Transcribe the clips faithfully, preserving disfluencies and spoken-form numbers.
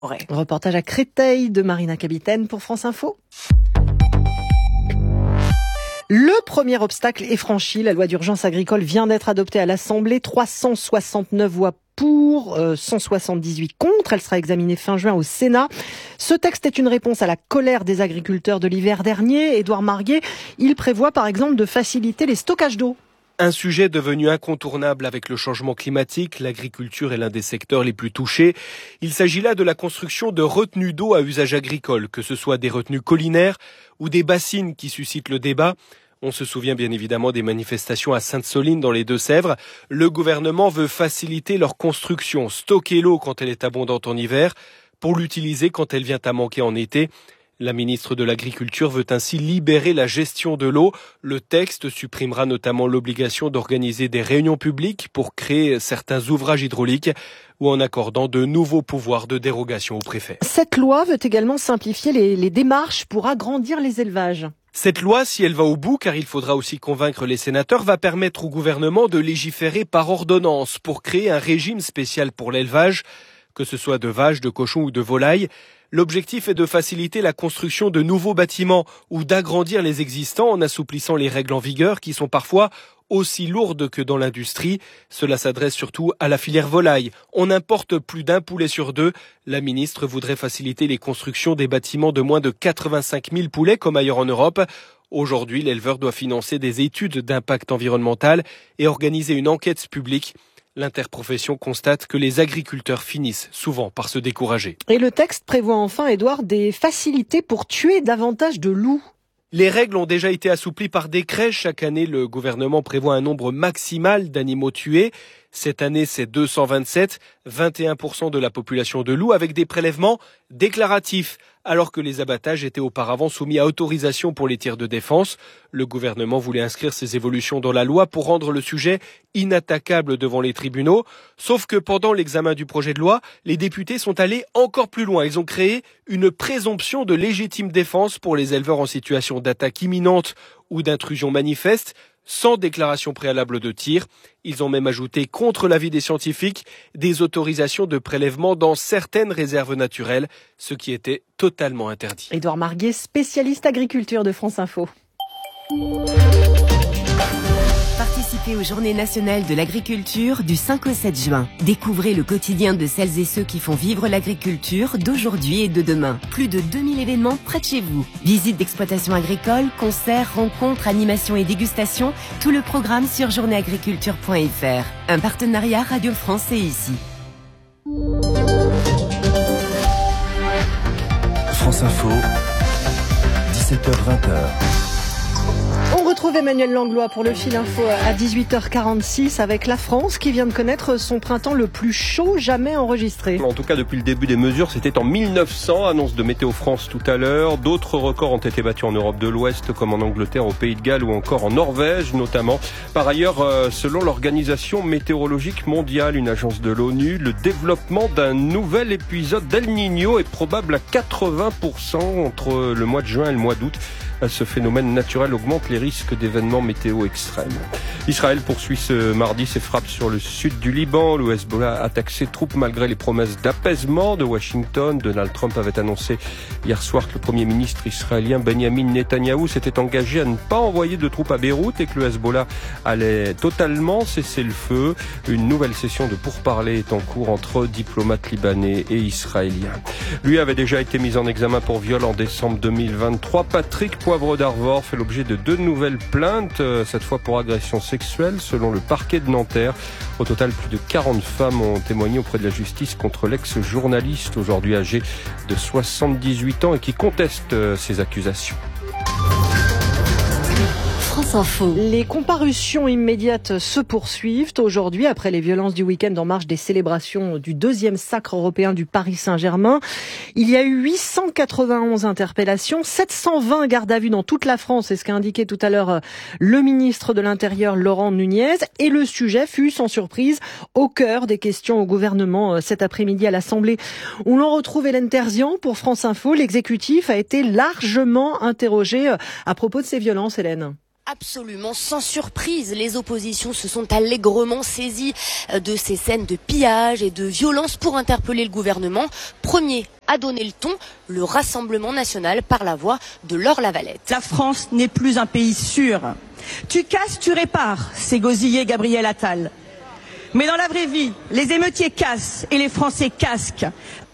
Ouais. Reportage à Créteil de Marina Capitaine pour France Info. Le premier obstacle est franchi. La loi d'urgence agricole vient d'être adoptée à l'Assemblée. trois cent soixante-neuf voix pour, euh, cent soixante-dix-huit contre. Elle sera examinée fin juin au Sénat. Ce texte est une réponse à la colère des agriculteurs de l'hiver dernier. Édouard Marguet, il prévoit par exemple de faciliter les stockages d'eau. Un sujet devenu incontournable avec le changement climatique, l'agriculture est l'un des secteurs les plus touchés. Il s'agit là de la construction de retenues d'eau à usage agricole, que ce soit des retenues collinaires ou des bassines qui suscitent le débat. On se souvient bien évidemment des manifestations à Sainte-Soline dans les Deux-Sèvres. Le gouvernement veut faciliter leur construction, stocker l'eau quand elle est abondante en hiver, pour l'utiliser quand elle vient à manquer en été. La ministre de l'Agriculture veut ainsi libérer la gestion de l'eau. Le texte supprimera notamment l'obligation d'organiser des réunions publiques pour créer certains ouvrages hydrauliques ou en accordant de nouveaux pouvoirs de dérogation au préfet. Cette loi veut également simplifier les, les démarches pour agrandir les élevages. Cette loi, si elle va au bout, car il faudra aussi convaincre les sénateurs, va permettre au gouvernement de légiférer par ordonnance pour créer un régime spécial pour l'élevage, que ce soit de vaches, de cochons ou de volailles. L'objectif est de faciliter la construction de nouveaux bâtiments ou d'agrandir les existants en assouplissant les règles en vigueur qui sont parfois aussi lourdes que dans l'industrie. Cela s'adresse surtout à la filière volaille. On importe plus d'un poulet sur deux. La ministre voudrait faciliter les constructions des bâtiments de moins de quatre-vingt-cinq mille poulets comme ailleurs en Europe. Aujourd'hui, l'éleveur doit financer des études d'impact environnemental et organiser une enquête publique. L'interprofession constate que les agriculteurs finissent souvent par se décourager. Et le texte prévoit enfin, Édouard, des facilités pour tuer davantage de loups. Les règles ont déjà été assouplies par décret. Chaque année, le gouvernement prévoit un nombre maximal d'animaux tués. Cette année, c'est deux cent vingt-sept, vingt et un pour cent de la population de loups, avec des prélèvements déclaratifs. Alors que les abattages étaient auparavant soumis à autorisation pour les tirs de défense, le gouvernement voulait inscrire ces évolutions dans la loi pour rendre le sujet inattaquable devant les tribunaux. Sauf que pendant l'examen du projet de loi, les députés sont allés encore plus loin. Ils ont créé une présomption de légitime défense pour les éleveurs en situation d'attaque imminente ou d'intrusion manifeste, sans déclaration préalable de tir. Ils ont même ajouté, contre l'avis des scientifiques, des autorisations de prélèvement dans certaines réserves naturelles, ce qui était totalement interdit. Édouard Marguet, spécialiste agriculture de France Info. Participez aux Journées nationales de l'agriculture du cinq au sept juin. Découvrez le quotidien de celles et ceux qui font vivre l'agriculture d'aujourd'hui et de demain. Plus de deux mille événements près de chez vous. Visites d'exploitation agricole, concerts, rencontres, animations et dégustations. Tout le programme sur journée agriculture point f r. Un partenariat Radio France et ici. France Info, dix-sept heures vingt. On retrouve Emmanuel Langlois pour le fil info à dix-huit heures quarante-six avec la France qui vient de connaître son printemps le plus chaud jamais enregistré. En tout cas, depuis le début des mesures, c'était en mille neuf cents, annonce de Météo France tout à l'heure. D'autres records ont été battus en Europe de l'Ouest, comme en Angleterre, au Pays de Galles ou encore en Norvège notamment. Par ailleurs, selon l'Organisation météorologique mondiale, une agence de l'ONU, le développement d'un nouvel épisode d'El Niño est probable à quatre-vingts pour cent entre le mois de juin et le mois d'août. Ce phénomène naturel augmente les risques d'événements météo extrêmes. Israël poursuit ce mardi ses frappes sur le sud du Liban. Le Hezbollah attaque ses troupes malgré les promesses d'apaisement de Washington. Donald Trump avait annoncé hier soir que le Premier ministre israélien Benjamin Netanyahou s'était engagé à ne pas envoyer de troupes à Beyrouth et que le Hezbollah allait totalement cesser le feu. Une nouvelle session de pourparlers est en cours entre diplomates libanais et israéliens. Lui avait déjà été mis en examen pour viol en décembre deux mille vingt-trois. Patrick Poivre d'Arvor fait l'objet de deux nouvelles plaintes, cette fois pour agression sexuelle, selon le parquet de Nanterre. Au total, plus de quarante femmes ont témoigné auprès de la justice contre l'ex-journaliste, aujourd'hui âgé de soixante-dix-huit ans et qui conteste ces accusations. France Info. Les comparutions immédiates se poursuivent aujourd'hui après les violences du week-end en marge des célébrations du deuxième sacre européen du Paris Saint-Germain. Il y a eu huit cent quatre-vingt-onze interpellations, sept cent vingt gardes à vue dans toute la France, c'est ce qu'a indiqué tout à l'heure le ministre de l'Intérieur Laurent Nunez. Et le sujet fut sans surprise au cœur des questions au gouvernement cet après-midi à l'Assemblée, où l'on retrouve Hélène Terzian pour France Info. L'exécutif a été largement interrogé à propos de ces violences, Hélène. Absolument sans surprise, les oppositions se sont allègrement saisies de ces scènes de pillage et de violence pour interpeller le gouvernement. Premier à donner le ton, le Rassemblement national par la voix de Laure Lavalette. La France n'est plus un pays sûr. Tu casses, tu répares, c'est gosillé Gabriel Attal. Mais dans la vraie vie, les émeutiers cassent et les Français casquent.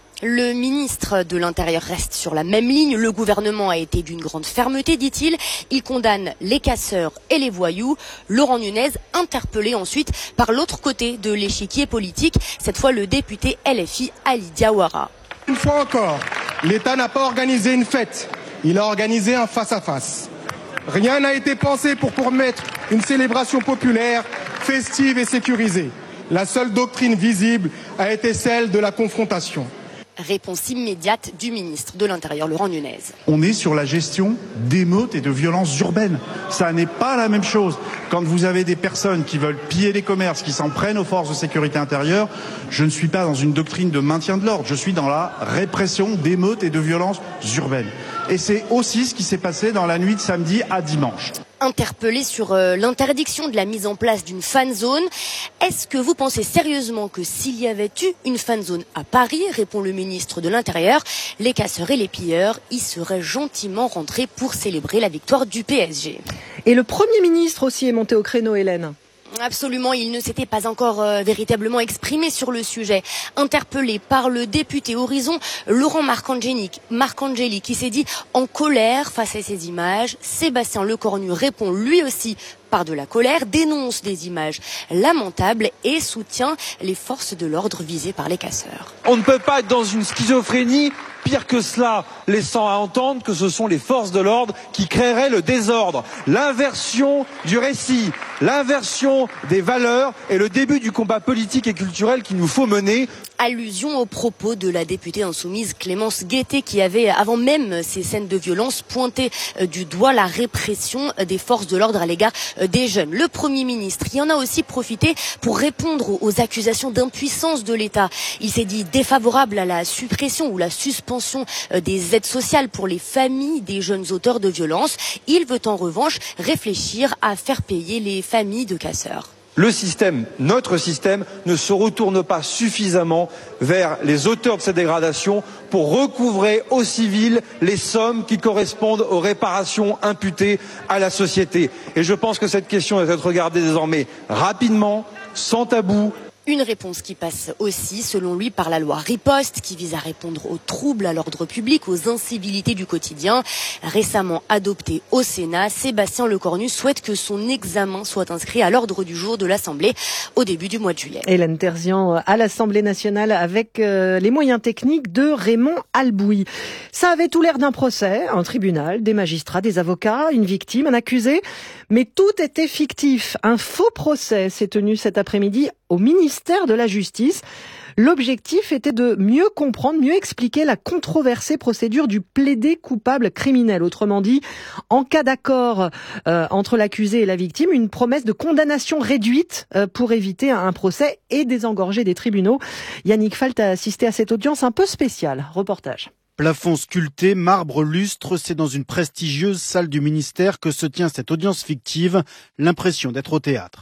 Le ministre de l'Intérieur reste sur la même ligne. Le gouvernement a été d'une grande fermeté, dit-il. Il condamne les casseurs et les voyous. Laurent Nunez, interpellé ensuite par l'autre côté de l'échiquier politique, cette fois le député L F I Ali Diawara. Une fois encore, l'État n'a pas organisé une fête, il a organisé un face-à-face. Rien n'a été pensé pour permettre une célébration populaire, festive et sécurisée. La seule doctrine visible a été celle de la confrontation. Réponse immédiate du ministre de l'Intérieur, Laurent Nunez. On est sur la gestion d'émeutes et de violences urbaines. Ça n'est pas la même chose. Quand vous avez des personnes qui veulent piller les commerces, qui s'en prennent aux forces de sécurité intérieure, je ne suis pas dans une doctrine de maintien de l'ordre. Je suis dans la répression d'émeutes et de violences urbaines. Et c'est aussi ce qui s'est passé dans la nuit de samedi à dimanche. Interpellé sur euh, l'interdiction de la mise en place d'une fan zone, est-ce que vous pensez sérieusement que s'il y avait eu une fan zone à Paris, répond le ministre de l'Intérieur, les casseurs et les pilleurs y seraient gentiment rentrés pour célébrer la victoire du P S G? Et le Premier ministre aussi est monté au créneau, Hélène. Absolument, il ne s'était pas encore euh, véritablement exprimé sur le sujet. Interpellé par le député Horizon, Laurent Marcangeli, Marcangeli qui s'est dit en colère face à ces images. Sébastien Lecornu répond lui aussi par de la colère, dénonce des images lamentables et soutient les forces de l'ordre visées par les casseurs. On ne peut pas être dans une schizophrénie. Pire que cela, laissant à entendre que ce sont les forces de l'ordre qui créeraient le désordre. L'inversion du récit, l'inversion des valeurs est le début du combat politique et culturel qu'il nous faut mener. Allusion aux propos de la députée insoumise Clémence Guettet qui avait, avant même ces scènes de violence, pointé du doigt la répression des forces de l'ordre à l'égard des jeunes. Le Premier ministre y en a aussi profité pour répondre aux accusations d'impuissance de l'État. Il s'est dit défavorable à la suppression ou la suspension des aides sociales pour les familles des jeunes auteurs de violences. Il veut en revanche réfléchir à faire payer les familles de casseurs. Le système, notre système, ne se retourne pas suffisamment vers les auteurs de ces dégradations pour recouvrer aux civils les sommes qui correspondent aux réparations imputées à la société. Et je pense que cette question doit être regardée désormais rapidement, sans tabou. Une réponse qui passe aussi, selon lui, par la loi Riposte, qui vise à répondre aux troubles à l'ordre public, aux incivilités du quotidien. Récemment adoptée au Sénat, Sébastien Lecornu souhaite que son examen soit inscrit à l'ordre du jour de l'Assemblée au début du mois de juillet. Hélène Terzian à l'Assemblée nationale avec euh, les moyens techniques de Raymond Albouy. Ça avait tout l'air d'un procès, un tribunal, des magistrats, des avocats, une victime, un accusé. Mais tout était fictif. Un faux procès s'est tenu cet après-midi au ministère de la Justice. L'objectif était de mieux comprendre, mieux expliquer la controversée procédure du plaidé coupable criminel. Autrement dit, en cas d'accord euh, entre l'accusé et la victime, une promesse de condamnation réduite euh, pour éviter un procès et désengorger des tribunaux. Yannick Falt a assisté à cette audience un peu spéciale. Reportage. Plafond sculpté, marbre lustre, c'est dans une prestigieuse salle du ministère que se tient cette audience fictive, l'impression d'être au théâtre.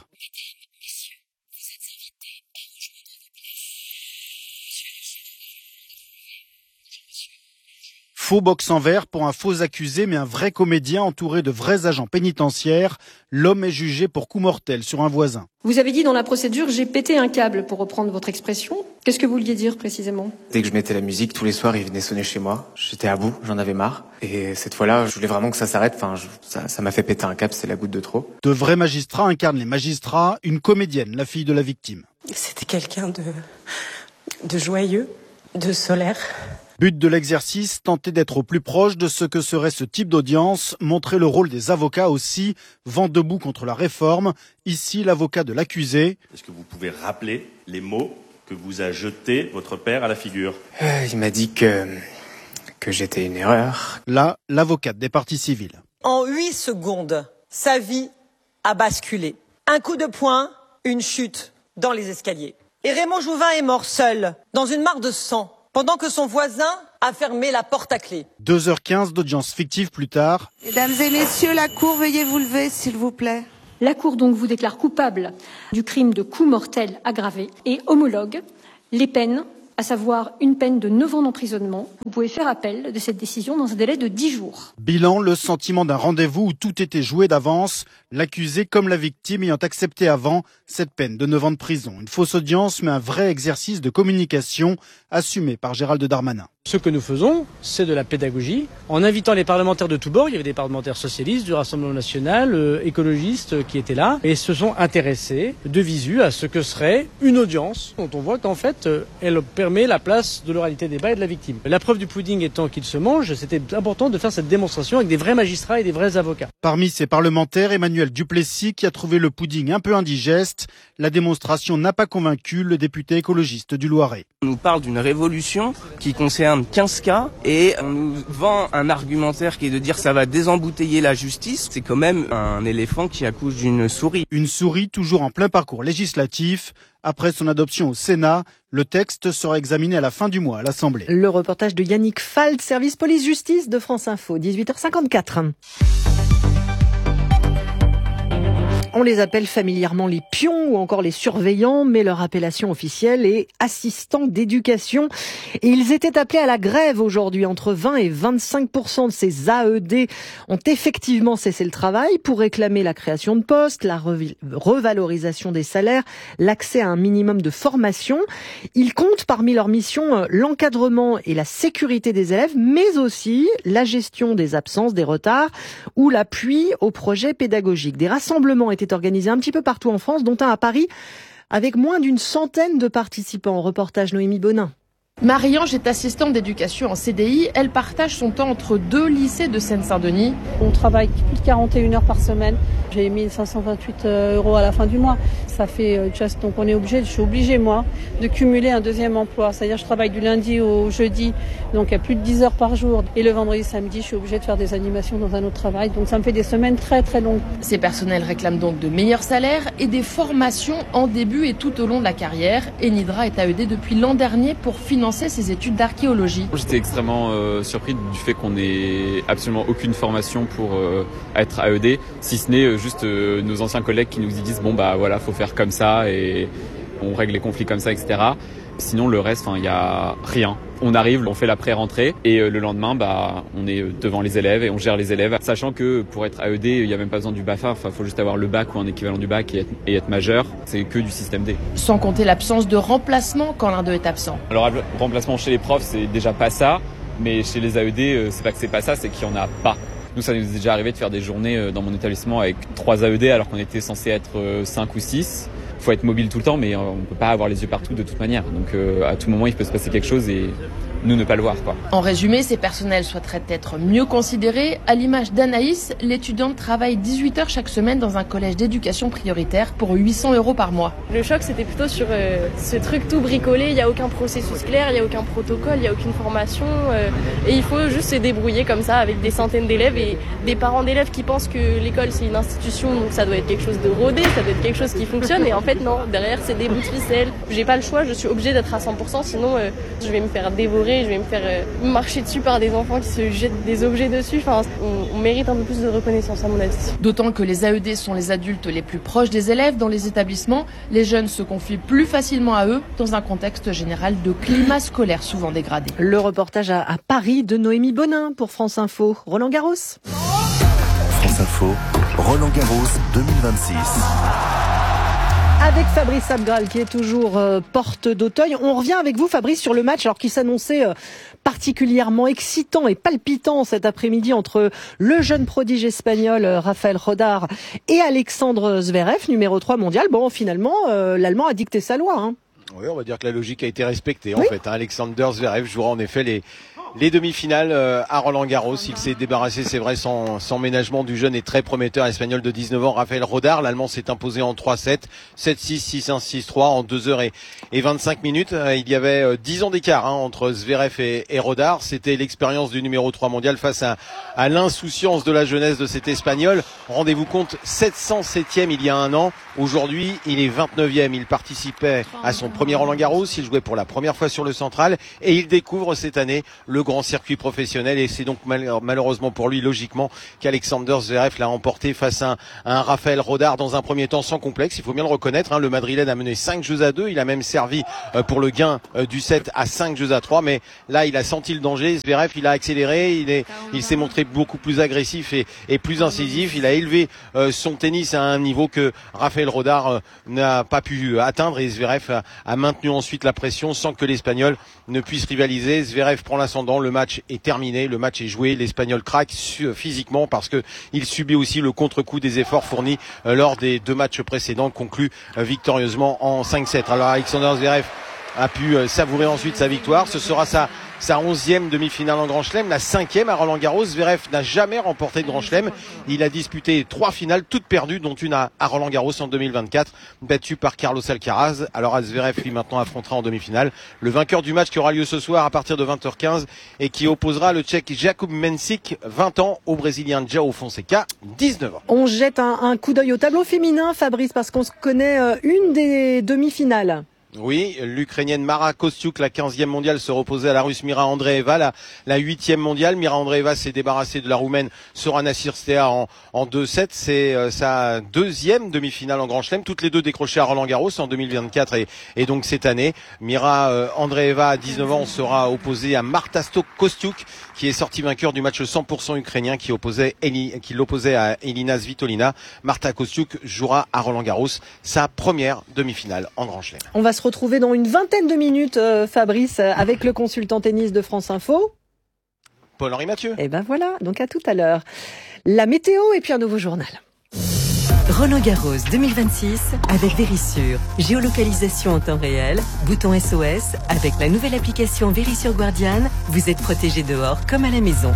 Faux box en verre pour un faux accusé, mais un vrai comédien entouré de vrais agents pénitentiaires. L'homme est jugé pour coup mortel sur un voisin. Vous avez dit dans la procédure, j'ai pété un câble, pour reprendre votre expression. Qu'est-ce que vous vouliez dire précisément? Dès que je mettais la musique, tous les soirs, il venait sonner chez moi. J'étais à bout, j'en avais marre. Et cette fois-là, je voulais vraiment que ça s'arrête. Enfin, je, ça, ça m'a fait péter un câble, c'est la goutte de trop. De vrais magistrats incarnent les magistrats, une comédienne, la fille de la victime. C'était quelqu'un de, de joyeux, de solaire. But de l'exercice, tenter d'être au plus proche de ce que serait ce type d'audience, montrer le rôle des avocats aussi, vent debout contre la réforme. Ici, l'avocat de l'accusé. Est-ce que vous pouvez rappeler les mots que vous a jetés votre père à la figure? euh, Il m'a dit que, que j'étais une erreur. Là, l'avocate des parties civiles. En huit secondes, sa vie a basculé. Un coup de poing, une chute dans les escaliers. Et Raymond Jouvin est mort seul, dans une mare de sang. pendant que son voisin a fermé la porte à clé. deux heures quinze d'audience fictive plus tard. Mesdames et messieurs, la Cour, veuillez vous lever, s'il vous plaît. La Cour donc vous déclare coupable du crime de coup mortel aggravé et homologue les peines, à savoir une peine de neuf ans d'emprisonnement. Vous pouvez faire appel de cette décision dans un délai de dix jours. Bilan, le sentiment d'un rendez-vous où tout était joué d'avance, l'accusé comme la victime ayant accepté avant cette peine de neuf ans de prison. Une fausse audience, mais un vrai exercice de communication assumé par Gérald Darmanin. Ce que nous faisons, c'est de la pédagogie. En invitant les parlementaires de tous bords, il y avait des parlementaires socialistes, du Rassemblement national, euh, écologistes euh, qui étaient là, et se sont intéressés de visu à ce que serait une audience dont on voit qu'en fait, euh, elle permet la place de l'oralité débat et de la victime. La preuve du pudding étant qu'il se mange, c'était important de faire cette démonstration avec des vrais magistrats et des vrais avocats. Parmi ces parlementaires, Emmanuel Duplessis qui a trouvé le pudding un peu indigeste. La démonstration n'a pas convaincu le député écologiste du Loiret. On nous parle d'une révolution qui concerne quinze cas et on nous vend un argumentaire qui est de dire que ça va désembouteiller la justice. C'est quand même un éléphant qui accouche d'une souris. Une souris toujours en plein parcours législatif. Après son adoption au Sénat, le texte sera examiné à la fin du mois à l'Assemblée. Le reportage de Yannick Falt, service police-justice de France Info, dix-huit heures cinquante-quatre. On les appelle familièrement les pions ou encore les surveillants, mais leur appellation officielle est assistants d'éducation. Et ils étaient appelés à la grève aujourd'hui. Entre vingt et vingt-cinq pour cent de ces A E D ont effectivement cessé le travail pour réclamer la création de postes, la revalorisation des salaires, l'accès à un minimum de formation. Ils comptent parmi leurs missions l'encadrement et la sécurité des élèves, mais aussi la gestion des absences, des retards ou l'appui aux projets pédagogiques. Des rassemblements étaient organisés un petit peu partout en France, dont un à Paris, avec moins d'une centaine de participants. Reportage Noémie Bonin. Marie-Ange est assistante d'éducation en C D I. Elle partage son temps entre deux lycées de Seine-Saint-Denis. On travaille plus de quarante et une heures par semaine. J'ai mille cinq cent vingt-huit euros à la fin du mois. Ça fait just, donc on est obligé, je suis obligée moi, de cumuler un deuxième emploi. C'est-à-dire je travaille du lundi au jeudi, donc à plus de dix heures par jour. Et le vendredi, samedi, je suis obligée de faire des animations dans un autre travail. Donc ça me fait des semaines très très longues. Ces personnels réclament donc de meilleurs salaires et des formations en début et tout au long de la carrière. Enidra est A E D depuis l'an dernier pour financer ses études d'archéologie. J'étais extrêmement euh, surpris du fait qu'on n'ait absolument aucune formation pour euh, être A E D, si ce n'est euh, juste euh, nos anciens collègues qui nous disent bon bah voilà, faut faire comme ça et on règle les conflits comme ça, et cetera. Sinon le reste, il y a rien. On arrive, on fait la pré-rentrée et euh, le lendemain, bah, on est devant les élèves et on gère les élèves, sachant que pour être A E D, il n'y a même pas besoin du BAFA. Enfin, faut juste avoir le bac ou un équivalent du bac et être, et être majeur. C'est que du système D. Sans compter l'absence de remplacement quand l'un d'eux est absent. Alors, le remplacement chez les profs, c'est déjà pas ça, mais chez les A E D, c'est pas que c'est pas ça, c'est qu'il y en a pas. Nous, ça nous est déjà arrivé de faire des journées dans mon établissement avec trois A E D alors qu'on était censé être cinq ou six. Il faut être mobile tout le temps, mais on ne peut pas avoir les yeux partout de toute manière. Donc euh, à tout moment, il peut se passer quelque chose et nous ne pas le voir, quoi. En résumé, ces personnels souhaiteraient être mieux considérés. À l'image d'Anaïs, l'étudiante travaille dix-huit heures chaque semaine dans un collège d'éducation prioritaire pour huit cents euros par mois. Le choc, c'était plutôt sur euh, ce truc tout bricolé. Il n'y a aucun processus clair, il n'y a aucun protocole, il n'y a aucune formation. Euh, et il faut juste se débrouiller comme ça avec des centaines d'élèves et des parents d'élèves qui pensent que l'école, c'est une institution, donc ça doit être quelque chose de rodé, ça doit être quelque chose qui fonctionne. Et en fait, non, derrière, c'est des bouts de ficelle. J'ai pas le choix, je suis obligée d'être à cent pour cent, sinon euh, je vais me faire dévorer, je vais me faire euh, marcher dessus par des enfants qui se jettent des objets dessus. Enfin, on, on mérite un peu plus de reconnaissance à mon avis. D'autant que les A E D sont les adultes les plus proches des élèves dans les établissements. Les jeunes se confient plus facilement à eux dans un contexte général de climat scolaire souvent dégradé. Le reportage à, à Paris de Noémie Bonin pour France Info. Roland Garros. France Info, Roland Garros deux mille vingt-six. Avec Fabrice Abgral qui est toujours euh, porte d'Auteuil. On revient avec vous Fabrice sur le match alors qui s'annonçait euh, particulièrement excitant et palpitant cet après-midi entre le jeune prodige espagnol euh, Rafael Rodar et Alexandre Zverev, numéro trois mondial. Bon, finalement, euh, l'Allemand a dicté sa loi. Hein. Oui, on va dire que la logique a été respectée oui. en fait. Hein. Alexander Zverev jouera en effet les Les demi-finales à Roland-Garros, il s'est débarrassé, c'est vrai, sans, sans ménagement du jeune et très prometteur espagnol de dix-neuf ans, Rafael Rodar. L'Allemand s'est imposé en trois sept, sept six, six un, six trois en deux heures et vingt-cinq minutes. Il y avait dix ans d'écart hein, entre Zverev et, et Rodar. C'était l'expérience du numéro trois mondial face à, à l'insouciance de la jeunesse de cet Espagnol. Rendez-vous compte, sept cent septième il y a un an. Aujourd'hui, il est vingt-neuvième. Il participait à son premier Roland-Garros. Il jouait pour la première fois sur le central et il découvre cette année le grand circuit professionnel et c'est donc mal, malheureusement pour lui logiquement qu'Alexander Zverev l'a emporté face à un, à un Rafael Rodar dans un premier temps sans complexe, il faut bien le reconnaître hein, le Madrilène a mené cinq jeux à deux, il a même servi euh, pour le gain euh, du set à cinq jeux à trois, mais là il a senti le danger, Zverev il a accéléré, il est, il s'est montré beaucoup plus agressif et, et plus incisif, il a élevé euh, son tennis à un niveau que Rafael Rodar euh, n'a pas pu atteindre et Zverev a, a maintenu ensuite la pression sans que l'Espagnol ne puisse rivaliser. Zverev prend l'ascendant, le match est terminé, le match est joué, l'Espagnol craque physiquement parce que il subit aussi le contre-coup des efforts fournis lors des deux matchs précédents, conclus victorieusement en cinq sept. Alors Alexander Zverev a pu savourer ensuite sa victoire, ce sera sa sa onzième demi-finale en Grand Chelem, la cinquième à Roland-Garros. Zverev n'a jamais remporté de Grand Chelem. Il a disputé trois finales, toutes perdues, dont une à, à Roland-Garros en deux mille vingt-quatre, battu par Carlos Alcaraz. Alors Zverev, lui, maintenant affrontera en demi-finale le vainqueur du match qui aura lieu ce soir à partir de vingt heures quinze et qui opposera le Tchèque Jakub Mensik, vingt ans, au Brésilien João Fonseca, dix-neuf ans. On jette un, un coup d'œil au tableau féminin, Fabrice, parce qu'on se connaît euh, une des demi-finales. Oui, l'Ukrainienne Mara Kostyuk, la quinzième mondiale, se reposait à la Russe Mira Andreeva, la, la huitième mondiale. Mira Andreeva s'est débarrassée de la Roumaine Sorana Cirstea en, en deux sept. C'est euh, sa deuxième demi-finale en Grand Chelem. Toutes les deux décrochées à Roland-Garros en deux mille vingt-quatre et, et donc cette année. Mira euh, Andreeva, à dix-neuf ans, sera opposée à Marta Kostyuk, qui est sortie vainqueur du match cent pour cent ukrainien qui, opposait Eli, qui l'opposait à Elina Svitolina. Marta Kostyuk jouera à Roland-Garros sa première demi-finale en Grand Chelem. On va se retrouver dans une vingtaine de minutes, euh, Fabrice, avec le consultant tennis de France Info. Paul-Henri Mathieu. Et ben voilà, donc à tout à l'heure. La météo et puis un nouveau journal. Roland-Garros deux mille vingt-six avec Verisure. Géolocalisation en temps réel, bouton S O S. Avec la nouvelle application Verisure Guardian, vous êtes protégé dehors comme à la maison.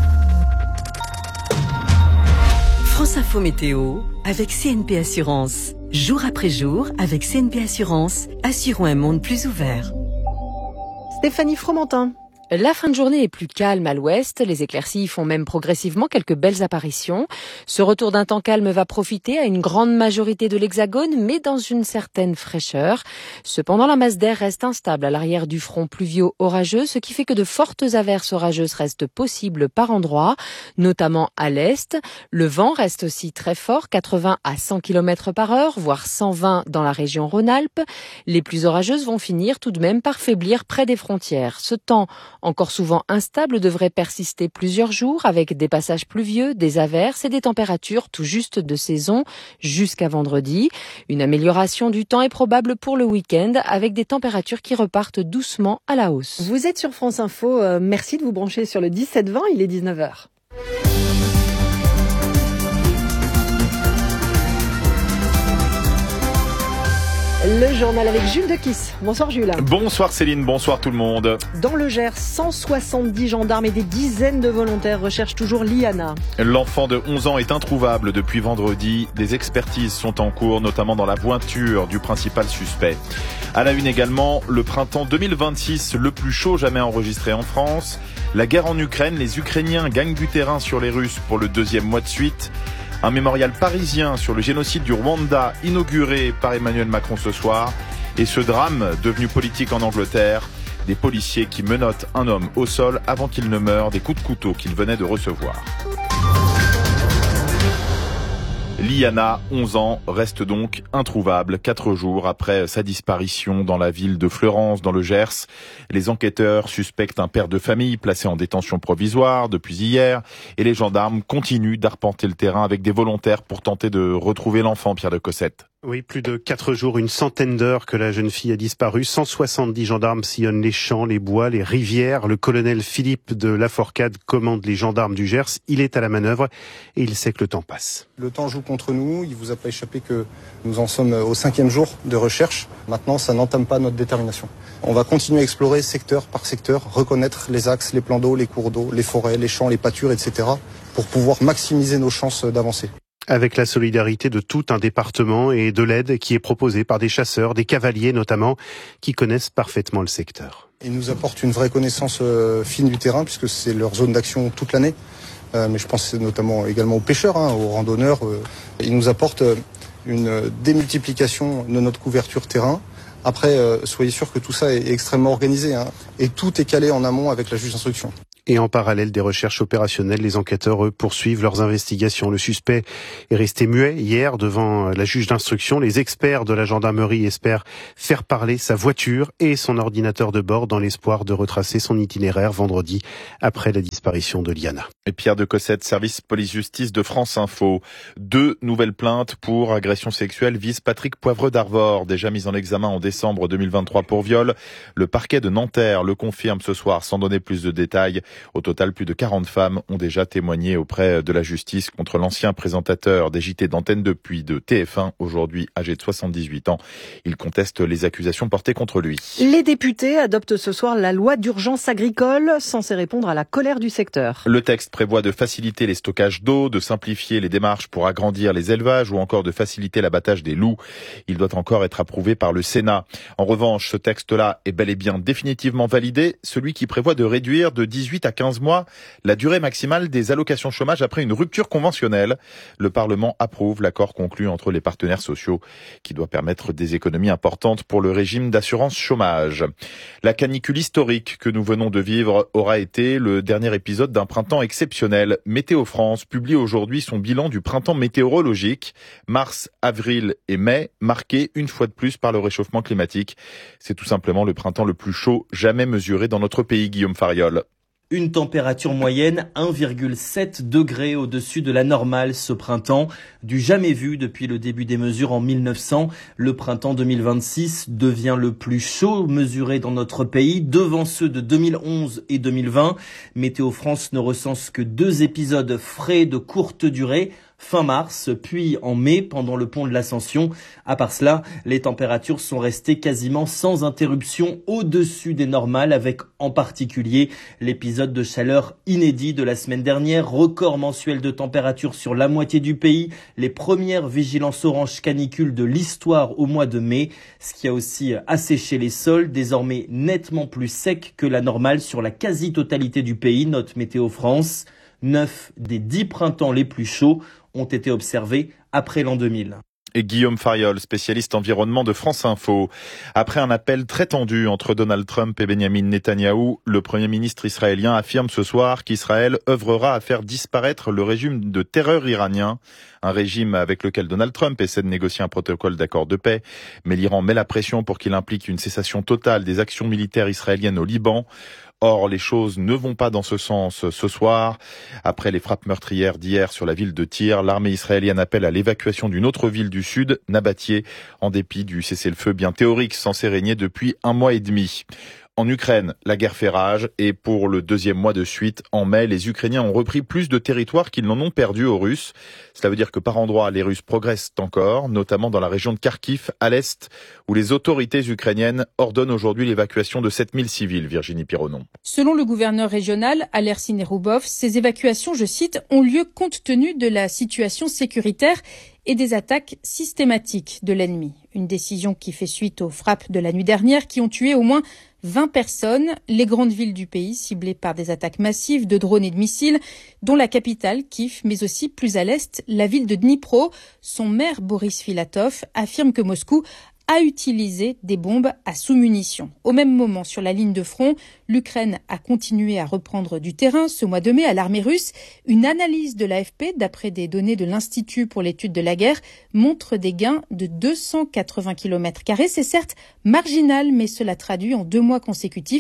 France Info Météo avec C N P Assurance. Jour après jour, avec C N P Assurance, assurons un monde plus ouvert. Stéphanie Fromentin. La fin de journée est plus calme à l'ouest. Les éclaircies font même progressivement quelques belles apparitions. Ce retour d'un temps calme va profiter à une grande majorité de l'Hexagone, mais dans une certaine fraîcheur. Cependant, la masse d'air reste instable à l'arrière du front pluvio-orageux, ce qui fait que de fortes averses orageuses restent possibles par endroits, notamment à l'est. Le vent reste aussi très fort, quatre-vingts à cent kilomètres par heure, voire cent vingt dans la région Rhône-Alpes. Les pluies orageuses vont finir tout de même par faiblir près des frontières. Ce temps encore souvent instable devrait persister plusieurs jours avec des passages pluvieux, des averses et des températures tout juste de saison jusqu'à vendredi. Une amélioration du temps est probable pour le week-end avec des températures qui repartent doucement à la hausse. Vous êtes sur France Info, euh, merci de vous brancher sur le dix-sept vingt, il est dix-neuf heures. Le journal avec Jules Dequisse. Bonsoir Jules. Bonsoir Céline, bonsoir tout le monde. Dans le Gers, cent soixante-dix gendarmes et des dizaines de volontaires recherchent toujours Liana. L'enfant de onze ans est introuvable depuis vendredi. Des expertises sont en cours, notamment dans la voiture du principal suspect. À la une également, le printemps deux mille vingt-six, le plus chaud jamais enregistré en France. La guerre en Ukraine, les Ukrainiens gagnent du terrain sur les Russes pour le deuxième mois de suite. Un mémorial parisien sur le génocide du Rwanda inauguré par Emmanuel Macron ce soir. Et ce drame devenu politique en Angleterre, des policiers qui menottent un homme au sol avant qu'il ne meure des coups de couteau qu'il venait de recevoir. Liana, onze ans, reste donc introuvable quatre jours après sa disparition dans la ville de Fleurance, dans le Gers. Les enquêteurs suspectent un père de famille placé en détention provisoire depuis hier et les gendarmes continuent d'arpenter le terrain avec des volontaires pour tenter de retrouver l'enfant, Pierre de Cossette. Oui, plus de quatre jours, une centaine d'heures que la jeune fille a disparu. cent soixante-dix gendarmes sillonnent les champs, les bois, les rivières. Le colonel Philippe de Laforcade commande les gendarmes du Gers. Il est à la manœuvre et il sait que le temps passe. Le temps joue contre nous. Il vous a pas échappé que nous en sommes au cinquième jour de recherche. Maintenant, ça n'entame pas notre détermination. On va continuer à explorer secteur par secteur, reconnaître les axes, les plans d'eau, les cours d'eau, les forêts, les champs, les pâtures, et cetera pour pouvoir maximiser nos chances d'avancer. Avec la solidarité de tout un département et de l'aide qui est proposée par des chasseurs, des cavaliers notamment, qui connaissent parfaitement le secteur. Ils nous apportent une vraie connaissance euh, fine du terrain puisque c'est leur zone d'action toute l'année. Euh, mais je pense notamment également aux pêcheurs, hein, aux randonneurs. Euh, ils nous apportent euh, une démultiplication de notre couverture terrain. Après, euh, soyez sûr que tout ça est extrêmement organisé, hein, et tout est calé en amont avec la juge d'instruction. Et en parallèle des recherches opérationnelles, les enquêteurs, eux, poursuivent leurs investigations. Le suspect est resté muet hier devant la juge d'instruction. Les experts de la gendarmerie espèrent faire parler sa voiture et son ordinateur de bord dans l'espoir de retracer son itinéraire vendredi après la disparition de Liana. Et Pierre de Cossette, service police-justice de France Info. Deux nouvelles plaintes pour agression sexuelle visent Patrick Poivre d'Arvor, déjà mis en examen en décembre deux mille vingt-trois pour viol. Le parquet de Nanterre le confirme ce soir sans donner plus de détails. Au total, plus de quarante femmes ont déjà témoigné auprès de la justice contre l'ancien présentateur des J T d'Antenne deux puis de T F un, aujourd'hui âgé de soixante-dix-huit ans. Il conteste les accusations portées contre lui. Les députés adoptent ce soir la loi d'urgence agricole, censée répondre à la colère du secteur. Le texte prévoit de faciliter les stockages d'eau, de simplifier les démarches pour agrandir les élevages ou encore de faciliter l'abattage des loups. Il doit encore être approuvé par le Sénat. En revanche, ce texte-là est bel et bien définitivement validé, celui qui prévoit de réduire de dix-huit à quinze mois la durée maximale des allocations chômage après une rupture conventionnelle. Le Parlement approuve l'accord conclu entre les partenaires sociaux qui doit permettre des économies importantes pour le régime d'assurance chômage. La canicule historique que nous venons de vivre aura été le dernier épisode d'un printemps exceptionnel. Météo France publie aujourd'hui son bilan du printemps météorologique. Mars, avril et mai marqués une fois de plus par le réchauffement climatique. C'est tout simplement le printemps le plus chaud jamais mesuré dans notre pays, Guillaume Fariol. Une température moyenne un virgule sept degrés au-dessus de la normale ce printemps, du jamais vu depuis le début des mesures en mille neuf cents. Le printemps deux mille vingt-six devient le plus chaud mesuré dans notre pays, devant ceux de deux mille onze et deux mille vingt. Météo France ne recense que deux épisodes frais de courte durée, fin mars, puis en mai, pendant le pont de l'Ascension. À part cela, les températures sont restées quasiment sans interruption au-dessus des normales, avec en particulier l'épisode de chaleur inédit de la semaine dernière, record mensuel de température sur la moitié du pays, les premières vigilances orange canicule de l'histoire au mois de mai, ce qui a aussi asséché les sols, désormais nettement plus secs que la normale sur la quasi-totalité du pays, note Météo France. Neuf des dix printemps les plus chauds ont été observés après l'an deux mille. Et Guillaume Fariol, spécialiste environnement de France Info. Après un appel très tendu entre Donald Trump et Benjamin Netanyahou, le Premier ministre israélien affirme ce soir qu'Israël œuvrera à faire disparaître le régime de terreur iranien, un régime avec lequel Donald Trump essaie de négocier un protocole d'accord de paix. Mais l'Iran met la pression pour qu'il implique une cessation totale des actions militaires israéliennes au Liban. Or, les choses ne vont pas dans ce sens ce soir. Après les frappes meurtrières d'hier sur la ville de Tyr, l'armée israélienne appelle à l'évacuation d'une autre ville du sud, Nabatie, en dépit du cessez-le-feu bien théorique censé régner depuis un mois et demi. En Ukraine, la guerre fait rage et pour le deuxième mois de suite, en mai, les Ukrainiens ont repris plus de territoires qu'ils n'en ont perdu aux Russes. Cela veut dire que par endroits, les Russes progressent encore, notamment dans la région de Kharkiv, à l'est, où les autorités ukrainiennes ordonnent aujourd'hui l'évacuation de sept mille civils. Virginie Pironon. Selon le gouverneur régional, Alersin Nerubov, ces évacuations, je cite, ont lieu compte tenu de la situation sécuritaire et des attaques systématiques de l'ennemi. Une décision qui fait suite aux frappes de la nuit dernière qui ont tué au moins vingt personnes, les grandes villes du pays ciblées par des attaques massives de drones et de missiles, dont la capitale, Kiev, mais aussi plus à l'est, la ville de Dnipro. Son maire, Boris Filatov, affirme que Moscou a utilisé des bombes à sous-munitions. Au même moment, sur la ligne de front, l'Ukraine a continué à reprendre du terrain. Ce mois de mai, à l'armée russe, une analyse de l'A F P, d'après des données de l'Institut pour l'étude de la guerre, montre des gains de deux cent quatre-vingts kilomètres carrés. C'est certes marginal, mais cela traduit en deux mois consécutifs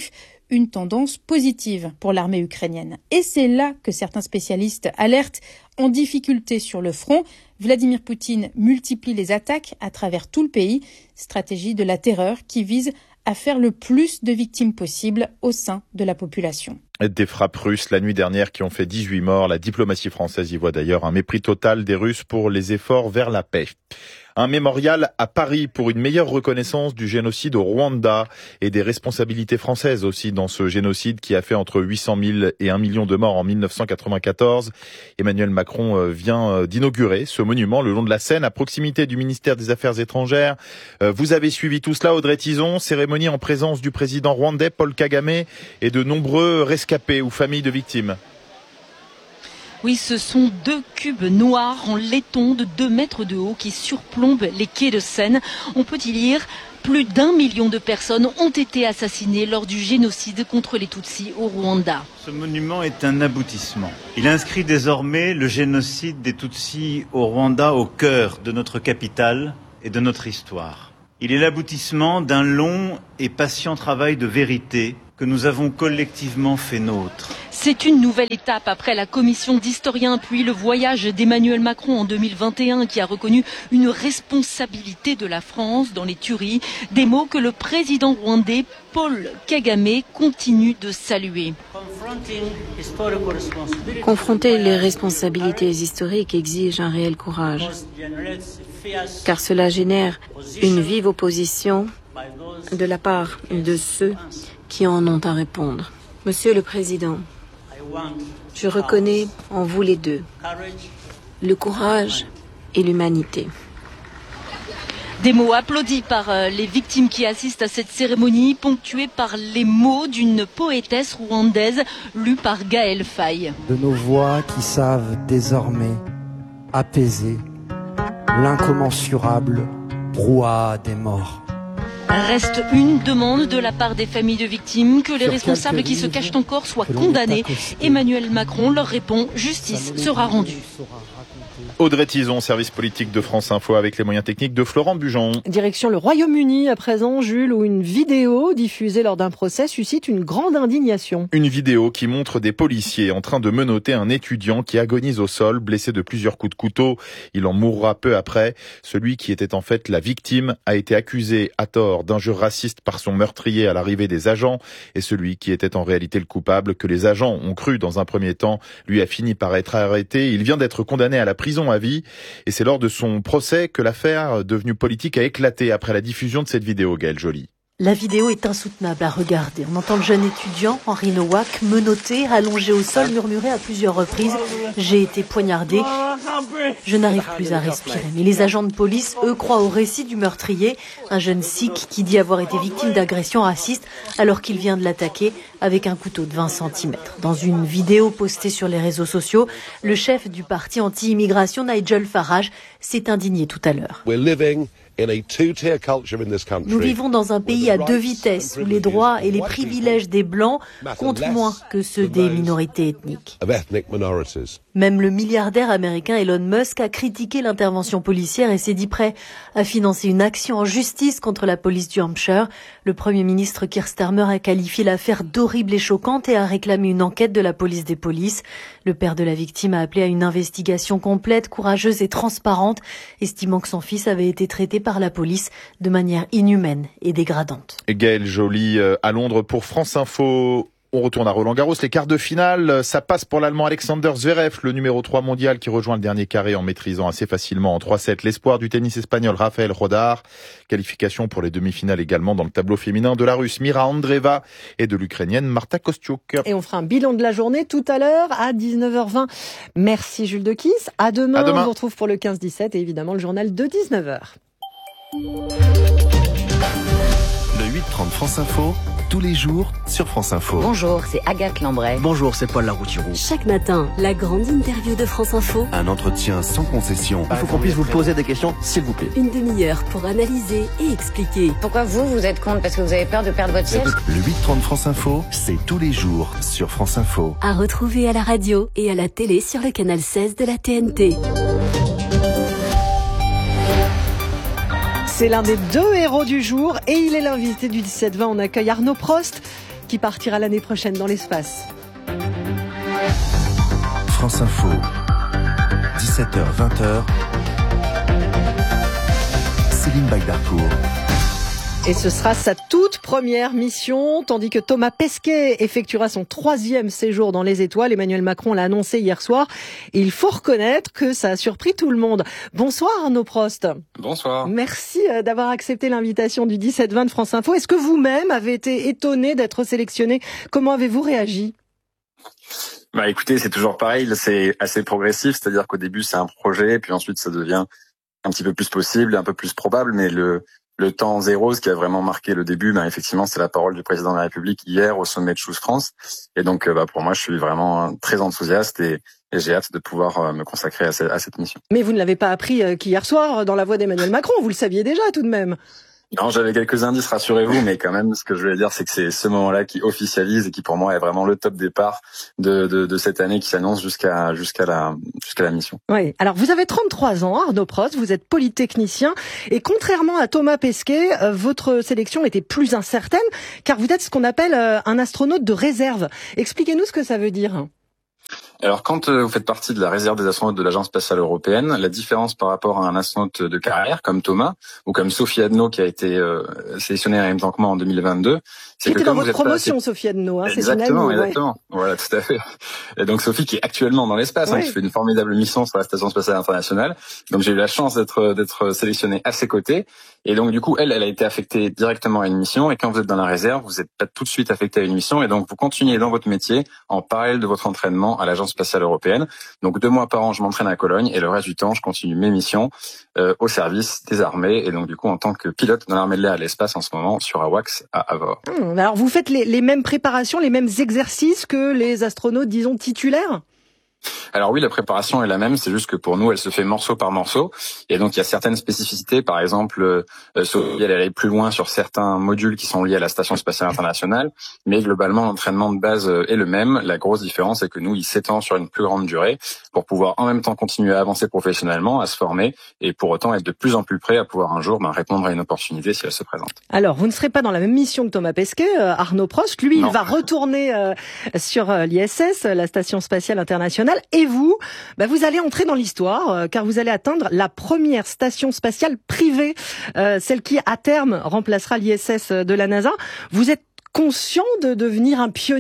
une tendance positive pour l'armée ukrainienne. Et c'est là que certains spécialistes alertent en difficulté sur le front. Vladimir Poutine multiplie les attaques à travers tout le pays, stratégie de la terreur qui vise à faire le plus de victimes possible au sein de la population. Des frappes russes la nuit dernière qui ont fait dix-huit morts. La diplomatie française y voit d'ailleurs un mépris total des Russes pour les efforts vers la paix. Un mémorial à Paris pour une meilleure reconnaissance du génocide au Rwanda et des responsabilités françaises aussi dans ce génocide qui a fait entre huit cent mille et un million de morts en mille neuf cent quatre-vingt-quatorze. Emmanuel Macron vient d'inaugurer ce monument le long de la Seine à proximité du ministère des Affaires étrangères. Vous avez suivi tout cela, Audrey Tizon, cérémonie en présence du président rwandais Paul Kagame et de nombreux rescapés ou familles de victimes. Oui, ce sont deux cubes noirs en laiton de deux mètres de haut qui surplombent les quais de Seine. On peut y lire « Plus d'un million de personnes ont été assassinées lors du génocide contre les Tutsis au Rwanda ». Ce monument est un aboutissement. Il inscrit désormais le génocide des Tutsis au Rwanda au cœur de notre capitale et de notre histoire. Il est l'aboutissement d'un long et patient travail de vérité que nous avons collectivement fait nôtre. C'est une nouvelle étape après la commission d'historiens, puis le voyage d'Emmanuel Macron en deux mille vingt et un qui a reconnu une responsabilité de la France dans les tueries. Des mots que le président rwandais Paul Kagame continue de saluer. Confronter les responsabilités historiques exige un réel courage, car cela génère une vive opposition de la part de ceux qui en ont à répondre. Monsieur le Président, je reconnais en vous les deux le courage et l'humanité. Des mots applaudis par les victimes qui assistent à cette cérémonie, ponctués par les mots d'une poétesse rwandaise lue par Gaël Faye. De nos voix qui savent désormais apaiser l'incommensurable brouhaha des morts. Reste une demande de la part des familles de victimes, que les responsables qui se cachent encore soient condamnés. Emmanuel Macron leur répond, justice sera rendue. Audrey Tizon, service politique de France Info avec les moyens techniques de Florent Bujon. Direction le Royaume-Uni à présent, Jules, où une vidéo diffusée lors d'un procès suscite une grande indignation. Une vidéo qui montre des policiers en train de menotter un étudiant qui agonise au sol, blessé de plusieurs coups de couteau. Il en mourra peu après. Celui qui était en fait la victime a été accusé à tort d'injures racistes par son meurtrier à l'arrivée des agents. Et celui qui était en réalité le coupable, que les agents ont cru dans un premier temps, lui a fini par être arrêté. Il vient d'être condamné à la prison à vie. Et c'est lors de son procès que l'affaire devenue politique a éclaté après la diffusion de cette vidéo, Gaëlle Joly. La vidéo est insoutenable à regarder. On entend le jeune étudiant, Henri Nowak, menotté, allongé au sol, murmurer à plusieurs reprises « J'ai été poignardé, je n'arrive plus à respirer ». Mais les agents de police, eux, croient au récit du meurtrier, un jeune sikh qui dit avoir été victime d'agressions racistes alors qu'il vient de l'attaquer avec un couteau de vingt centimètres. Dans une vidéo postée sur les réseaux sociaux, le chef du parti anti-immigration, Nigel Farage, s'est indigné tout à l'heure. Nous vivons dans un pays à deux vitesses où les droits et les privilèges des Blancs comptent moins que ceux des minorités ethniques. Même le milliardaire américain Elon Musk a critiqué l'intervention policière et s'est dit prêt à financer une action en justice contre la police du Hampshire. Le Premier ministre Keir Starmer a qualifié l'affaire d'horrible et choquante et a réclamé une enquête de la police des polices. Le père de la victime a appelé à une investigation complète, courageuse et transparente, estimant que son fils avait été traité par la police de manière inhumaine et dégradante. Gaëlle Joly à Londres pour France Info. On retourne à Roland-Garros, les quarts de finale, ça passe pour l'Allemand Alexander Zverev, le numéro trois mondial qui rejoint le dernier carré en maîtrisant assez facilement en trois sept l'espoir du tennis espagnol Rafael Rodar. Qualification pour les demi-finales également dans le tableau féminin de la Russe Mira Andreeva et de l'Ukrainienne Marta Kostyuk. Et on fera un bilan de la journée tout à l'heure à dix-neuf heures vingt. Merci Jules Dequisse. À demain, à demain. On vous retrouve pour le quinze dix-sept et évidemment le journal de dix-neuf heures. Le huit trente France Info, tous les jours sur France Info. Bonjour, c'est Agathe Lambray. Bonjour, c'est Paul Larouturou. Chaque matin, la grande interview de France Info. Un entretien sans concession. Il faut qu'on puisse vous poser des questions, s'il vous plaît. Une demi-heure pour analyser et expliquer. Pourquoi vous, vous êtes contre? Parce que vous avez peur de perdre votre siège? Le huit trente France Info, c'est tous les jours sur France Info. À retrouver à la radio et à la télé sur le canal seize de la T N T. C'est l'un des deux héros du jour et il est l'invité du dix-sept vingt. On accueille Arnaud Prost. qui partira l'année prochaine dans l'espace. France Info, dix-sept heures vingt. Céline Bagdarcourt. Et ce sera sa toute première mission, tandis que Thomas Pesquet effectuera son troisième séjour dans les étoiles. Emmanuel Macron l'a annoncé hier soir. Et il faut reconnaître que ça a surpris tout le monde. Bonsoir Arnaud Prost. Bonsoir. Merci d'avoir accepté l'invitation du dix-sept vingt de France Info. Est-ce que vous-même avez été étonné d'être sélectionné? Comment avez-vous réagi? Bah écoutez, c'est toujours pareil, c'est assez progressif, c'est-à-dire qu'au début c'est un projet, puis ensuite ça devient un petit peu plus possible, un peu plus probable, mais le Le temps zéro, ce qui a vraiment marqué le début, ben effectivement, c'est la parole du président de la République hier au sommet de Choose France. Et donc, bah, pour moi, je suis vraiment très enthousiaste et, et j'ai hâte de pouvoir me consacrer à, ce, à cette mission. Mais vous ne l'avez pas appris qu'hier soir dans la voix d'Emmanuel Macron, vous le saviez déjà tout de même. Non, j'avais quelques indices, rassurez-vous, mais quand même, ce que je voulais dire, c'est que c'est ce moment-là qui officialise et qui, pour moi, est vraiment le top départ de, de, de cette année qui s'annonce jusqu'à jusqu'à la jusqu'à la mission. Oui. Alors, vous avez trente-trois ans, Arnaud Prost, vous êtes polytechnicien, et contrairement à Thomas Pesquet, euh, votre sélection était plus incertaine, car vous êtes ce qu'on appelle euh, un astronaute de réserve. Expliquez-nous ce que ça veut dire. Alors, quand vous faites partie de la réserve des astronautes de l'Agence spatiale européenne, la différence par rapport à un astronaute de carrière comme Thomas ou comme Sophie Adno qui a été euh, sélectionnée en même temps que moi en deux mille vingt-deux, c'est C'était que dans comme votre vous êtes promotion, pas... Sophie Adno. Hein, exactement, c'est une amie, exactement. Ouais. Voilà, tout à fait. Et donc Sophie qui est actuellement dans l'espace, ouais. hein, qui fait une formidable mission sur la Station spatiale internationale. Donc j'ai eu la chance d'être d'être sélectionné à ses côtés. Et donc du coup, elle, elle a été affectée directement à une mission. Et quand vous êtes dans la réserve, vous n'êtes pas tout de suite affecté à une mission. Et donc vous continuez dans votre métier en parallèle de votre entraînement à l'Agence spatiale européenne. Donc deux mois par an, je m'entraîne à Cologne et le reste du temps, je continue mes missions euh, au service des armées et donc du coup en tant que pilote dans l'armée de l'air à l'espace en ce moment sur AWACS à Avor. Hum, alors vous faites les, les mêmes préparations, les mêmes exercices que les astronautes, disons, titulaires ? Alors oui, la préparation est la même, c'est juste que pour nous, elle se fait morceau par morceau. Et donc, il y a certaines spécificités. Par exemple, euh, Sophie, elle allait plus loin sur certains modules qui sont liés à la Station spatiale internationale. Mais globalement, l'entraînement de base est le même. La grosse différence, c'est que nous, il s'étend sur une plus grande durée pour pouvoir en même temps continuer à avancer professionnellement, à se former et pour autant être de plus en plus prêt à pouvoir un jour ben, répondre à une opportunité si elle se présente. Alors, vous ne serez pas dans la même mission que Thomas Pesquet, euh, Arnaud Prost. Lui, non. il va retourner euh, sur euh, l'I S S, la Station spatiale internationale. Et vous, bah vous allez entrer dans l'histoire, euh, car vous allez atteindre la première station spatiale privée, euh, celle qui, à terme, remplacera l'I S S de la NASA. Vous êtes conscient de devenir un pionnier ?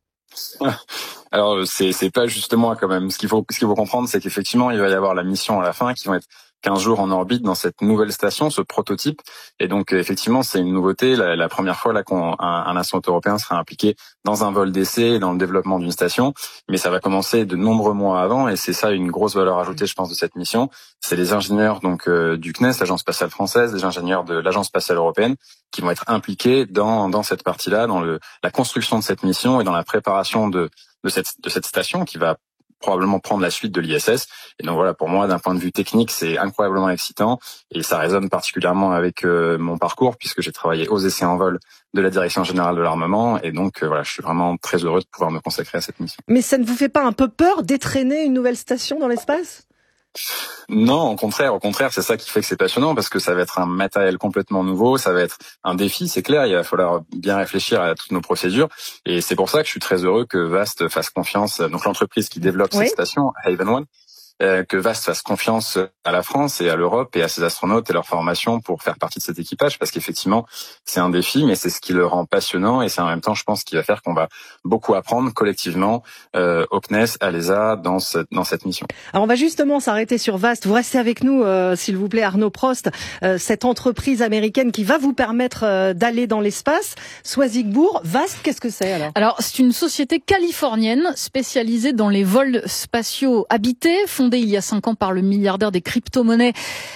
Alors, c'est, c'est pas justement quand même. Ce qu'il faut, ce qu'il faut comprendre, c'est qu'effectivement, il va y avoir la mission à la fin qui va être quinze jours en orbite dans cette nouvelle station, ce prototype. Et donc, effectivement, c'est une nouveauté. La, la première fois là qu'un un astronaute européen sera impliqué dans un vol d'essai, dans le développement d'une station. Mais ça va commencer de nombreux mois avant. Et c'est ça une grosse valeur ajoutée, je pense, de cette mission. C'est les ingénieurs donc euh, du C N E S, l'Agence spatiale française, les ingénieurs de l'Agence spatiale européenne, qui vont être impliqués dans dans cette partie-là, dans le la construction de cette mission et dans la préparation de de cette de cette station qui va probablement prendre la suite de l'I S S. Et donc voilà, pour moi, d'un point de vue technique, c'est incroyablement excitant et ça résonne particulièrement avec euh, mon parcours puisque j'ai travaillé aux essais en vol de la Direction générale de l'armement et donc euh, voilà, je suis vraiment très heureux de pouvoir me consacrer à cette mission. Mais ça ne vous fait pas un peu peur d'étraîner une nouvelle station dans l'espace ? Non, au contraire, au contraire, c'est ça qui fait que c'est passionnant parce que ça va être un matériel complètement nouveau, ça va être un défi, c'est clair, il va falloir bien réfléchir à toutes nos procédures et c'est pour ça que je suis très heureux que VAST fasse confiance, donc l'entreprise qui développe oui. cette station, Haven One, euh, que VAST fasse confiance à la France et à l'Europe et à ses astronautes et leur formation pour faire partie de cet équipage parce qu'effectivement, c'est un défi, mais c'est ce qui le rend passionnant et c'est en même temps, je pense, qui va faire qu'on va beaucoup apprendre collectivement euh, au C N E S, à l'E S A, dans, ce, dans cette mission. Alors, on va justement s'arrêter sur VAST. Vous restez avec nous, euh, s'il vous plaît, Arnaud Prost, euh, cette entreprise américaine qui va vous permettre euh, d'aller dans l'espace. Swazigbourg, VAST, qu'est-ce que c'est alors ? Alors, c'est une société californienne spécialisée dans les vols spatiaux habités, fondée il y a cinq ans par le milliardaire des crypto-monnaies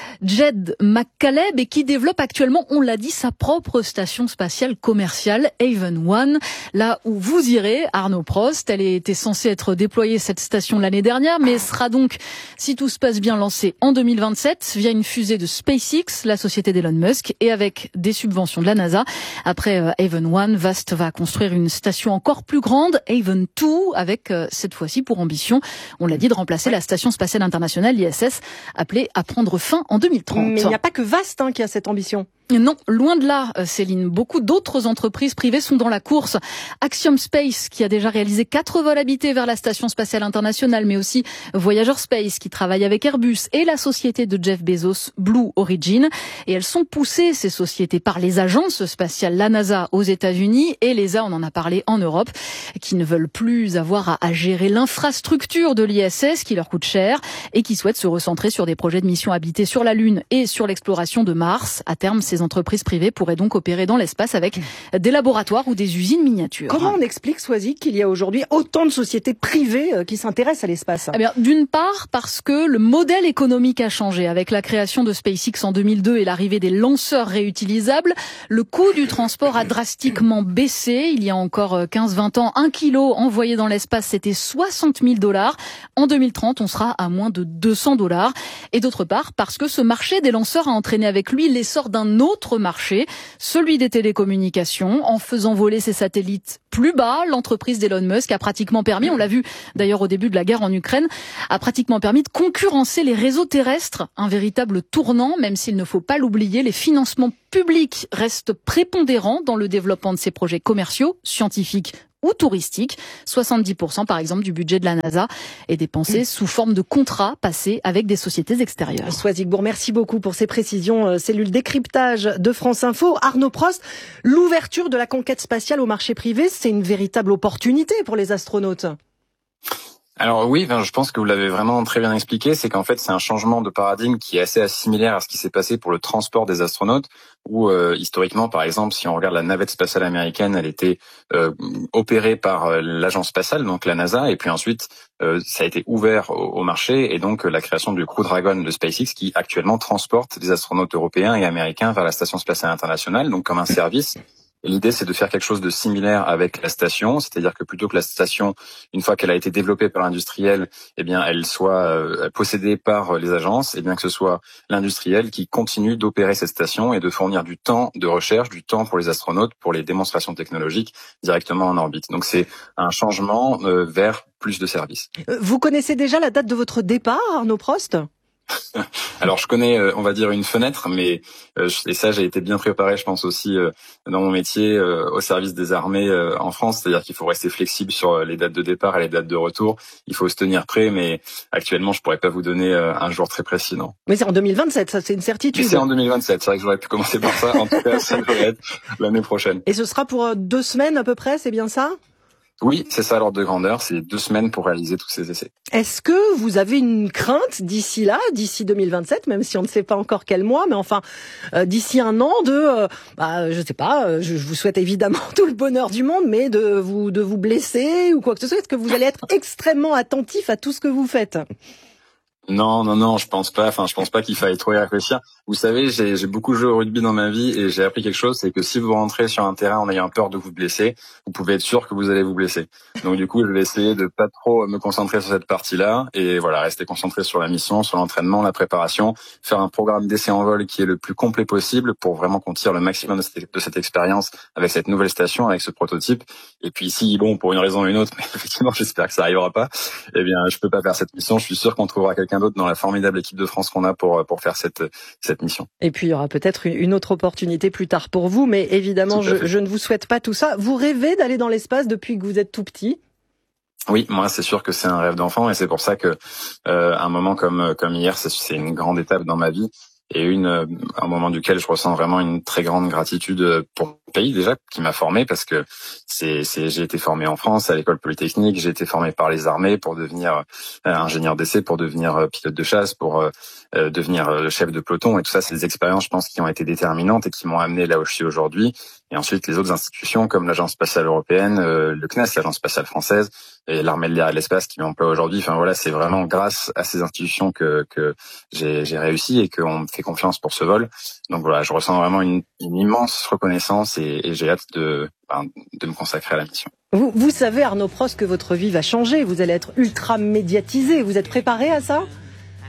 Jed McCaleb et qui développe actuellement, on l'a dit, sa propre station spatiale commerciale Haven One. Là où vous irez, Arnaud Prost, elle était censée être déployée, cette station, l'année dernière, mais sera donc, si tout se passe bien, lancée en deux mille vingt-sept via une fusée de SpaceX, la société d'Elon Musk, et avec des subventions de la NASA. Après euh, Haven One, VAST va construire une station encore plus grande, Haven deux, avec euh, cette fois-ci pour ambition, on l'a dit, de remplacer la station spatiale internationale, l'I S S, appelée à prendre fin en deux mille trente. Mais il n'y a pas que VAST hein, qui a cette ambition. Non, loin de là, Céline. Beaucoup d'autres entreprises privées sont dans la course. Axiom Space, qui a déjà réalisé quatre vols habités vers la Station spatiale internationale, mais aussi Voyager Space, qui travaille avec Airbus, et la société de Jeff Bezos, Blue Origin. Et elles sont poussées, ces sociétés, par les agences spatiales, la NASA aux États-Unis et l'E S A, on en a parlé, en Europe, qui ne veulent plus avoir à, à gérer l'infrastructure de l'I S S, qui leur coûte cher, et qui souhaitent se recentrer sur des projets de mission habitée sur la Lune et sur l'exploration de Mars. À terme, ces entreprises privées pourraient donc opérer dans l'espace avec des laboratoires ou des usines miniatures. Comment on explique, Swazik, qu'il y a aujourd'hui autant de sociétés privées qui s'intéressent à l'espace? Eh bien, d'une part, parce que le modèle économique a changé. Avec la création de SpaceX en deux mille deux et l'arrivée des lanceurs réutilisables, le coût du transport a drastiquement baissé. Il y a encore quinze vingt ans, un kilo envoyé dans l'espace, c'était soixante mille dollars. En deux mille trente, on sera à moins de deux cents dollars. Et d'autre part, parce que ce marché des lanceurs a entraîné avec lui l'essor d'un autre marché, celui des télécommunications. En faisant voler ses satellites plus bas, l'entreprise d'Elon Musk a pratiquement permis, on l'a vu d'ailleurs au début de la guerre en Ukraine, a pratiquement permis de concurrencer les réseaux terrestres. Un véritable tournant, même s'il ne faut pas l'oublier, les financements publics restent prépondérants dans le développement de ces projets commerciaux, scientifiques ou touristiques. soixante-dix pour cent par exemple du budget de la NASA est dépensé mmh. sous forme de contrats passés avec des sociétés extérieures. Swazik Bourg, merci beaucoup pour ces précisions. Cellule décryptage de France Info. Arnaud Prost, l'ouverture de la conquête spatiale au marché privé, c'est une véritable opportunité pour les astronautes. Alors oui, je pense que vous l'avez vraiment très bien expliqué, c'est qu'en fait c'est un changement de paradigme qui est assez similaire à ce qui s'est passé pour le transport des astronautes, où euh, historiquement par exemple si on regarde la navette spatiale américaine, elle était euh, opérée par euh, l'agence spatiale, donc la NASA, et puis ensuite euh, ça a été ouvert au, au marché, et donc euh, la création du Crew Dragon de SpaceX qui actuellement transporte des astronautes européens et américains vers la Station spatiale internationale, donc comme un service. L'idée, c'est de faire quelque chose de similaire avec la station, c'est-à-dire que plutôt que la station, une fois qu'elle a été développée par l'industriel, eh bien, elle soit euh, possédée par les agences, et bien que ce soit l'industriel qui continue d'opérer cette station et de fournir du temps de recherche, du temps pour les astronautes, pour les démonstrations technologiques directement en orbite. Donc, c'est un changement euh, vers plus de services. Vous connaissez déjà la date de votre départ, Arnaud Prost ? Alors je connais, on va dire, une fenêtre, mais euh, et ça j'ai été bien préparé, je pense aussi euh, dans mon métier euh, au service des armées euh, en France, c'est-à-dire qu'il faut rester flexible sur les dates de départ et les dates de retour. Il faut se tenir prêt, mais actuellement je pourrais pas vous donner euh, un jour très précis, non. Mais c'est en deux mille vingt-sept, ça c'est une certitude. Mais c'est en deux mille vingt-sept, c'est vrai que j'aurais pu commencer par ça. En tout cas, ça devrait être l'année prochaine. Et ce sera pour deux semaines à peu près, c'est bien ça ? Oui, c'est ça l'ordre de grandeur, c'est deux semaines pour réaliser tous ces essais. Est-ce que vous avez une crainte d'ici là, d'ici deux mille vingt-sept, même si on ne sait pas encore quel mois, mais enfin euh, d'ici un an de, euh, bah, je sais pas, euh, je, je vous souhaite évidemment tout le bonheur du monde, mais de vous de vous blesser ou quoi que ce soit, est-ce que vous allez être extrêmement attentif à tout ce que vous faites ? Non, non, non, je pense pas. Enfin, je pense pas qu'il faille trop y réfléchir. Vous savez, j'ai, j'ai beaucoup joué au rugby dans ma vie et j'ai appris quelque chose, c'est que si vous rentrez sur un terrain en ayant peur de vous blesser, vous pouvez être sûr que vous allez vous blesser. Donc du coup, je vais essayer de pas trop me concentrer sur cette partie-là et voilà, rester concentré sur la mission, sur l'entraînement, la préparation, faire un programme d'essai en vol qui est le plus complet possible pour vraiment qu'on tire le maximum de cette, de cette expérience avec cette nouvelle station, avec ce prototype. Et puis si, bon, pour une raison ou une autre, mais effectivement, j'espère que ça arrivera pas, eh bien, je peux pas faire cette mission. Je suis sûr qu'on trouvera quelqu'un d'autre dans la formidable équipe de France qu'on a pour pour faire cette cette mission. Et puis il y aura peut-être une autre opportunité plus tard pour vous, mais évidemment je, je ne vous souhaite pas tout ça. Vous rêvez d'aller dans l'espace depuis que vous êtes tout petit ? Oui, moi c'est sûr que c'est un rêve d'enfant et c'est pour ça que euh, un moment comme comme hier, c'est, c'est une grande étape dans ma vie et une un moment duquel je ressens vraiment une très grande gratitude pour mon pays déjà qui m'a formé parce que c'est c'est j'ai été formé en France à l'école polytechnique, j'ai été formé par les armées pour devenir euh, ingénieur d'essai, pour devenir euh, pilote de chasse, pour euh, euh, devenir euh, chef de peloton et tout ça, c'est des expériences je pense qui ont été déterminantes et qui m'ont amené là où je suis aujourd'hui. Et ensuite les autres institutions comme l'Agence spatiale européenne, euh, le C N E S, l'Agence spatiale française et l'armée de l'air et de l'espace qui m'emploie aujourd'hui. Enfin voilà, c'est vraiment grâce à ces institutions que que j'ai j'ai réussi et qu'on me fait confiance pour ce vol. Donc voilà, je ressens vraiment une, une immense reconnaissance et, et j'ai hâte de ben, de me consacrer à la mission. Vous vous savez Arnaud Prost que votre vie va changer, vous allez être ultra médiatisé, vous êtes préparé à ça ?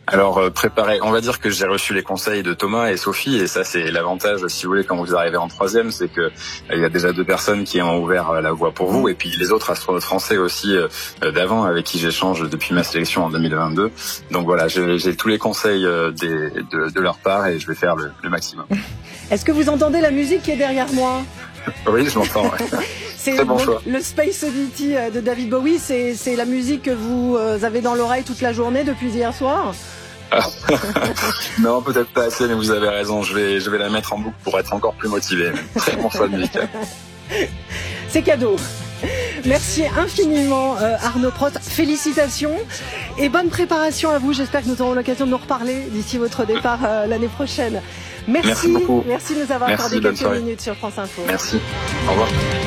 Alors euh, préparer, on va dire que j'ai reçu les conseils de Thomas et Sophie, et ça c'est l'avantage, si vous voulez, quand vous arrivez en troisième, c'est que euh, il y a déjà deux personnes qui ont ouvert euh, la voie pour vous, et puis les autres astronautes français aussi euh, d'avant avec qui j'échange depuis ma sélection en deux mille vingt-deux. Donc voilà, j'ai, j'ai tous les conseils euh, des, de, de leur part, et je vais faire le, le maximum. Est-ce que vous entendez la musique qui est derrière moi ? Oui, je l'entends. Ouais. C'est Très bon donc choix. Le Space Oddity de David Bowie, c'est, c'est la musique que vous avez dans l'oreille toute la journée depuis hier soir ? Non, peut-être pas assez, mais vous avez raison. Je vais, je vais la mettre en boucle pour être encore plus motivé. Très bon choix de musique. C'est cadeau. Merci infiniment euh, Arnaud Prost. Félicitations et bonne préparation à vous. J'espère que nous aurons l'occasion de nous reparler d'ici votre départ euh, l'année prochaine. Merci, merci beaucoup. Merci de nous avoir merci, accordé quelques soirée. minutes sur France Info. Merci. Au revoir.